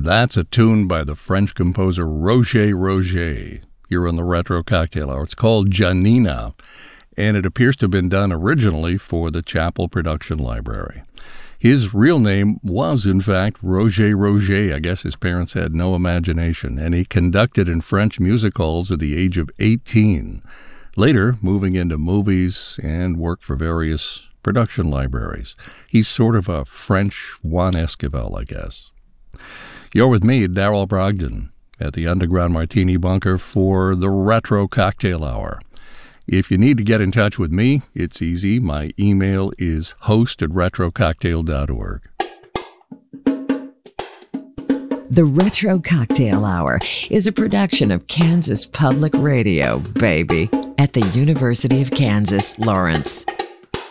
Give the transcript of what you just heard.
That's a tune by the French composer Roger Roger here on the Retro Cocktail Hour. It's called Janina, and it appears to have been done originally for the Chappell Production Library. His real name was, in fact, Roger Roger. I guess his parents had no imagination, and he conducted in French music halls at the age of 18. Later, moving into movies and worked for various production libraries. He's sort of a French Juan Esquivel, I guess. You're with me, Darrell Brogdon, at the Underground Martini Bunker for the Retro Cocktail Hour. If you need to get in touch with me, it's easy. My email is host@retrococktail.org. The Retro Cocktail Hour is a production of Kansas Public Radio, baby, at the University of Kansas, Lawrence.